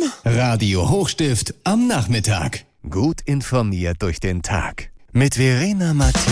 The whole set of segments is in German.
Radio Hochstift am Nachmittag. Gut informiert durch den Tag. Mit Verena Matthä.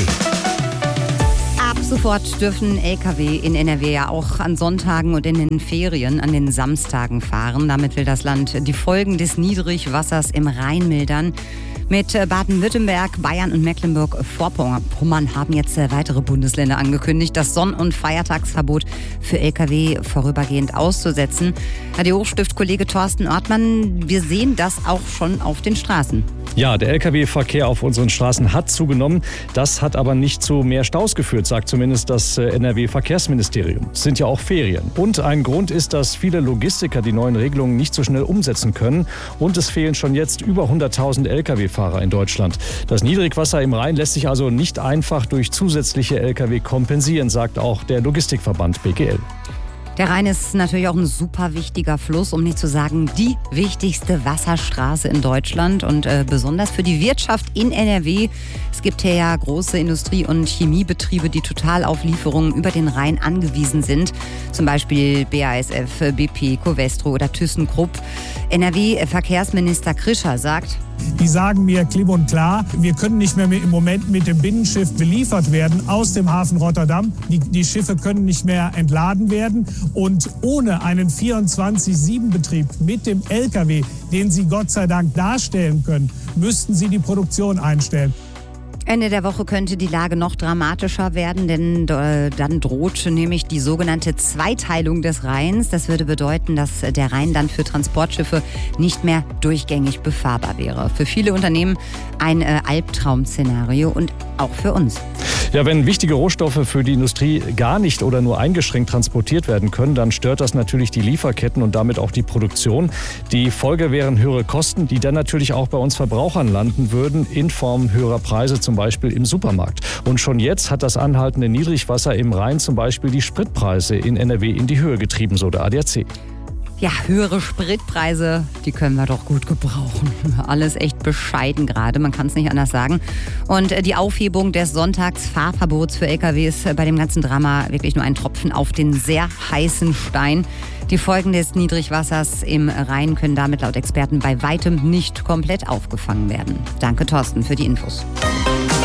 Ab sofort dürfen Lkw in NRW ja auch an Sonntagen und in den Ferien an den Samstagen fahren. Damit will das Land die Folgen des Niedrigwassers im Rhein mildern. Mit Baden-Württemberg, Bayern und Mecklenburg-Vorpommern haben jetzt weitere Bundesländer angekündigt, das Sonn- und Feiertagsverbot für Lkw vorübergehend auszusetzen. Radio Hochstift-Kollege Thorsten Ortmann, wir sehen das auch schon auf den Straßen. Ja, der Lkw-Verkehr auf unseren Straßen hat zugenommen. Das hat aber nicht zu mehr Staus geführt, sagt zumindest das NRW-Verkehrsministerium. Es sind ja auch Ferien. Und ein Grund ist, dass viele Logistiker die neuen Regelungen nicht so schnell umsetzen können. Und es fehlen schon jetzt über 100.000 Lkw-Fahrer in Deutschland. Das Niedrigwasser im Rhein lässt sich also nicht einfach durch zusätzliche Lkw kompensieren, sagt auch der Logistikverband BGL. Der Rhein ist natürlich auch ein super wichtiger Fluss, um nicht zu sagen die wichtigste Wasserstraße in Deutschland und besonders für die Wirtschaft in NRW. Es gibt hier ja große Industrie- und Chemiebetriebe, die total auf Lieferungen über den Rhein angewiesen sind. Zum Beispiel BASF, BP, Covestro oder ThyssenKrupp. NRW-Verkehrsminister Krischer sagt: Die sagen mir klipp und klar, wir können nicht mehr im Moment mit dem Binnenschiff beliefert werden aus dem Hafen Rotterdam. Die Schiffe können nicht mehr entladen werden. Und ohne einen 24/7-Betrieb mit dem Lkw, den sie Gott sei Dank darstellen können, müssten sie die Produktion einstellen. Ende der Woche könnte die Lage noch dramatischer werden, denn dann droht nämlich die sogenannte Zweiteilung des Rheins. Das würde bedeuten, dass der Rhein dann für Transportschiffe nicht mehr durchgängig befahrbar wäre. Für viele Unternehmen ein Albtraum-Szenario und auch für uns. Ja, wenn wichtige Rohstoffe für die Industrie gar nicht oder nur eingeschränkt transportiert werden können, dann stört das natürlich die Lieferketten und damit auch die Produktion. Die Folge wären höhere Kosten, die dann natürlich auch bei uns Verbrauchern landen würden, in Form höherer Preise, zum Beispiel im Supermarkt. Und schon jetzt hat das anhaltende Niedrigwasser im Rhein zum Beispiel die Spritpreise in NRW in die Höhe getrieben, so der ADAC. Ja, höhere Spritpreise, die können wir doch gut gebrauchen. Alles echt bescheiden gerade, man kann es nicht anders sagen. Und die Aufhebung des Sonntagsfahrverbots für Lkw ist bei dem ganzen Drama wirklich nur ein Tropfen auf den sehr heißen Stein. Die Folgen des Niedrigwassers im Rhein können damit laut Experten bei weitem nicht komplett aufgefangen werden. Danke, Thorsten, für die Infos.